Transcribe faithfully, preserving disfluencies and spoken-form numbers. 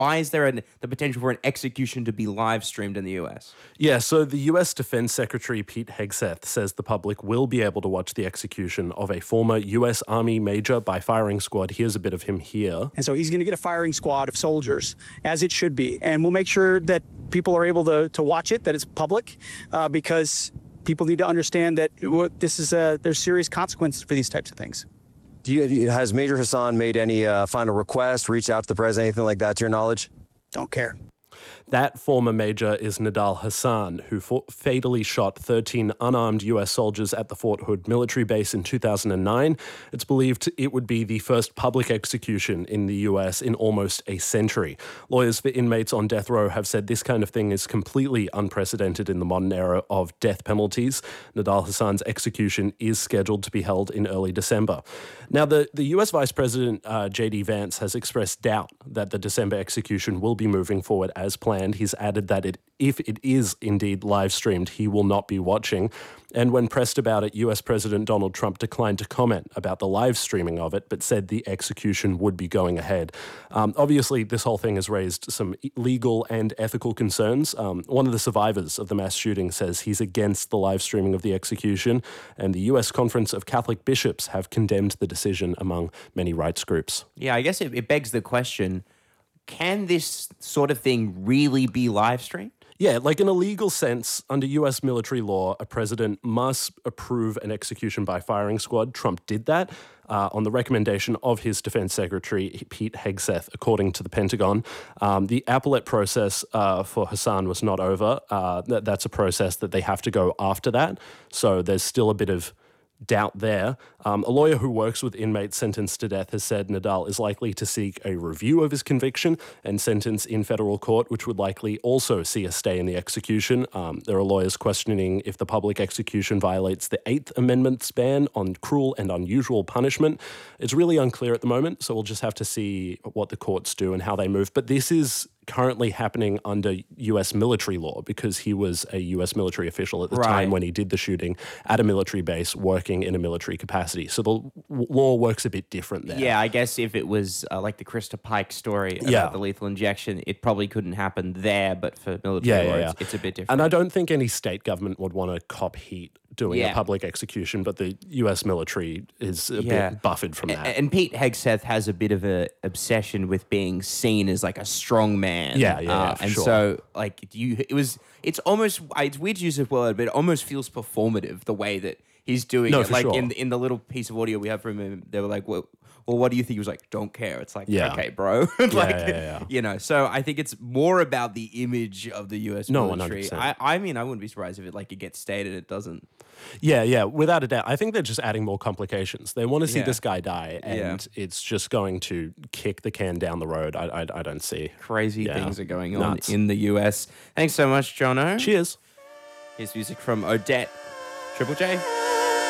why is there an, the potential for an execution to be live streamed in the U S? Yeah, so the U S Defense Secretary Pete Hegseth says the public will be able to watch the execution of a former U S Army major by firing squad. Here's a bit of him here. And so he's going to get a firing squad of soldiers, as it should be. And we'll make sure that people are able to, to watch it, that it's public, uh, because people need to understand that this is a, there's serious consequences for these types of things. Do you, has Major Hassan made any uh, final request, reached out to the president, anything like that, to your knowledge? Don't care. That former major is Nidal Hassan, who fa- fatally shot thirteen unarmed U S soldiers at the Fort Hood military base in two thousand nine. It's believed it would be the first public execution in the U S in almost a century. Lawyers for inmates on death row have said this kind of thing is completely unprecedented in the modern era of death penalties. Nidal Hassan's execution is scheduled to be held in early December. Now, the, the U S Vice President uh, J D Vance has expressed doubt that the December execution will be moving forward as planned. He's added that it, if it is indeed live streamed, he will not be watching. And when pressed about it, U S President Donald Trump declined to comment about the live streaming of it, but said the execution would be going ahead. Um, obviously, this whole thing has raised some legal and ethical concerns. Um, one of the survivors of the mass shooting says he's against the live streaming of the execution, and the U S Conference of Catholic Bishops have condemned the decision among many rights groups. Yeah, I guess it, it begs the question, can this sort of thing really be live streamed? Yeah, like in a legal sense, under U S military law, a president must approve an execution by firing squad. Trump did that uh, on the recommendation of his defense secretary, Pete Hegseth, according to the Pentagon. Um, the appellate process uh, for Hassan was not over. Uh, that, that's a process that they have to go after that. So there's still a bit of doubt there. Um, a lawyer who works with inmates sentenced to death has said Nidal is likely to seek a review of his conviction and sentence in federal court, which would likely also see a stay in the execution. Um, there are lawyers questioning if the public execution violates the Eighth Amendment's ban on cruel and unusual punishment. It's really unclear at the moment, so we'll just have to see what the courts do and how they move. But this is currently happening under U S military law because he was a U S military official at the Right. time when he did the shooting at a military base working in a military capacity. So the w- law works a bit different there. Yeah, I guess if it was uh, like the Krista Pike story about Yeah. the lethal injection, it probably couldn't happen there, but for military Yeah, law, yeah, it's, yeah. it's a bit different. And I don't think any state government would want to cop heat doing Yeah. a public execution, but the U S military is a Yeah. bit buffered from A- that. And Pete Hegseth has a bit of an obsession with being seen as like a strong man. Yeah, yeah, Uh, yeah, for and sure. so, like, you, it was, it's almost, it's weird to use the word, but it almost feels performative the way that he's doing No, it. for Like sure. in in the little piece of audio we have from him, they were like, well, well, what do you think? He was like, don't care. It's like, Yeah. okay, bro. like, yeah, yeah. you know, so I think it's more about the image of the U S No, military. one hundred percent. I, I mean, I wouldn't be surprised if it like it gets stated, it doesn't. Yeah, yeah, without a doubt. I think they're just adding more complications. They want to see Yeah. this guy die, and Yeah. it's just going to kick the can down the road. I, I, I don't see. Crazy Yeah. things are going on Nuts. in the U S. Thanks so much, Jono. Cheers. Here's music from Odette. Triple J.